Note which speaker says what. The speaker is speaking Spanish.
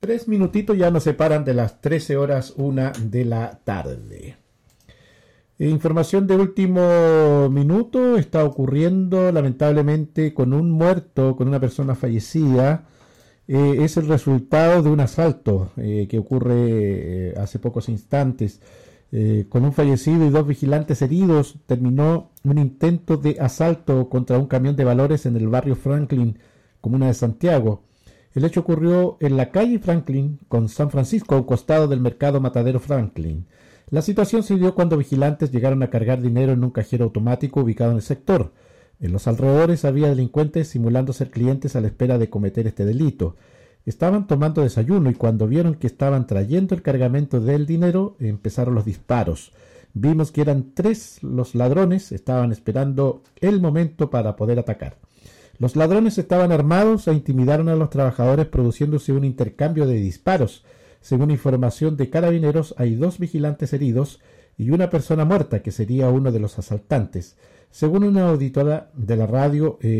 Speaker 1: Tres minutitos ya nos separan de las 13 horas, 1 de la tarde. Información de último minuto, está ocurriendo lamentablemente con un muerto, con una persona fallecida. Es el resultado de un asalto que ocurre hace pocos instantes. Con un fallecido y 2 vigilantes heridos, terminó un intento de asalto contra un camión de valores en el barrio Franklin, comuna de Santiago. El hecho ocurrió en la calle Franklin con San Francisco, a un costado del mercado Matadero Franklin. La situación se dio cuando vigilantes llegaron a cargar dinero en un cajero automático ubicado en el sector. En los alrededores había delincuentes simulando ser clientes a la espera de cometer este delito. Estaban tomando desayuno y cuando vieron que estaban trayendo el cargamento del dinero, empezaron los disparos. Vimos que eran 3 los ladrones, estaban esperando el momento para poder atacar. Los ladrones estaban armados e intimidaron a los trabajadores, produciéndose un intercambio de disparos. Según información de Carabineros, hay 2 vigilantes heridos y una persona muerta, que sería uno de los asaltantes. Según una auditora de la radio,